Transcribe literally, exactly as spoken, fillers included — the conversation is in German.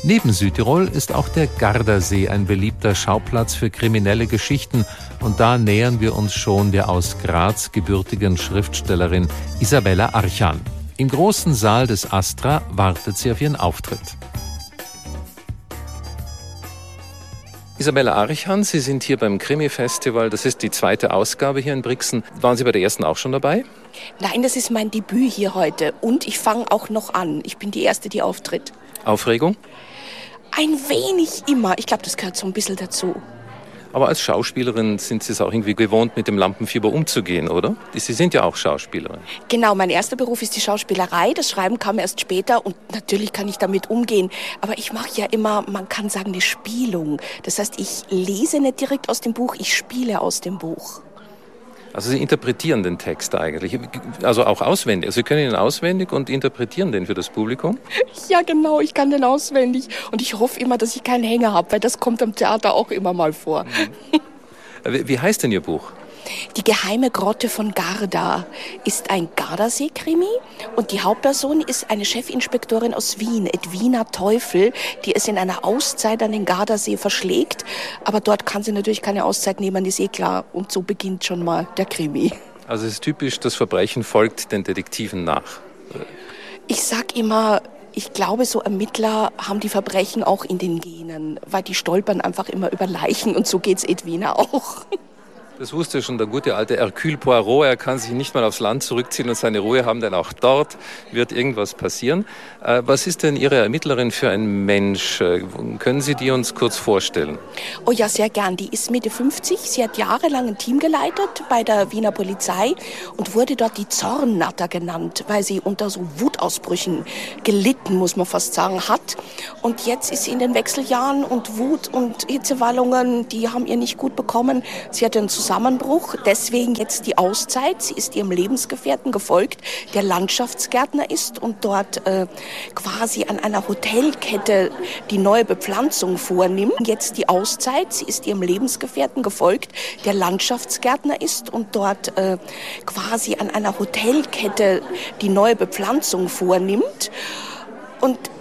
Neben Südtirol ist auch der Gardasee ein beliebter Schauplatz für kriminelle Geschichten. Und da nähern wir uns schon der aus Graz gebürtigen Schriftstellerin Isabella Archan. Im großen Saal des Astra wartet sie auf ihren Auftritt. Isabella Archan, Sie sind hier beim Krimi-Festival. Das ist die zweite Ausgabe hier in Brixen. Waren Sie bei der ersten auch schon dabei? Nein, das ist mein Debüt hier heute. Und ich fange auch noch an. Ich bin die Erste, die auftritt. Aufregung? Ein wenig immer. Ich glaube, das gehört so ein bisschen dazu. Aber als Schauspielerin sind Sie es auch irgendwie gewohnt, mit dem Lampenfieber umzugehen, oder? Sie sind ja auch Schauspielerin. Genau, mein erster Beruf ist die Schauspielerei. Das Schreiben kam erst später und natürlich kann ich damit umgehen. Aber ich mache ja immer, man kann sagen, eine Spielung. Das heißt, ich lese nicht direkt aus dem Buch, ich spiele aus dem Buch. Also Sie interpretieren den Text eigentlich, also auch auswendig. Also Sie können ihn auswendig und interpretieren den für das Publikum? Ja, genau, ich kann den auswendig. Und ich hoffe immer, dass ich keinen Hänger habe, weil das kommt am Theater auch immer mal vor. Mhm. Wie heißt denn Ihr Buch? Die geheime Grotte von Garda ist ein Gardasee-Krimi und die Hauptperson ist eine Chefinspektorin aus Wien, Edwina Teufel, die es in einer Auszeit an den Gardasee verschlägt. Aber dort kann sie natürlich keine Auszeit nehmen, ist eh klar. Und so beginnt schon mal der Krimi. Also es ist typisch, das Verbrechen folgt den Detektiven nach. Ich sag immer, ich glaube, so Ermittler haben die Verbrechen auch in den Genen, weil die stolpern einfach immer über Leichen und so geht's Edwina auch. Das wusste schon der gute alte Hercule Poirot. Er kann sich nicht mal aufs Land zurückziehen und seine Ruhe haben, denn auch dort wird irgendwas passieren. Äh, was ist denn Ihre Ermittlerin für ein Mensch? Äh, können Sie die uns kurz vorstellen? Oh ja, sehr gern. Die ist Mitte fünfzig. Sie hat jahrelang ein Team geleitet bei der Wiener Polizei und wurde dort die Zornnatter genannt, weil sie unter so Wutausbrüchen gelitten, muss man fast sagen, hat. Und jetzt ist sie in den Wechseljahren und Wut und Hitzewallungen, die haben ihr nicht gut bekommen. Sie hatte einen Zusammenbruch, deswegen jetzt die Auszeit. Sie ist ihrem Lebensgefährten gefolgt, der Landschaftsgärtner ist und dort äh, quasi an einer Hotelkette die neue Bepflanzung vornimmt. Jetzt die Auszeit. Sie ist ihrem Lebensgefährten gefolgt, der Landschaftsgärtner ist und dort äh, quasi an einer Hotelkette die neue Bepflanzung vornimmt. Und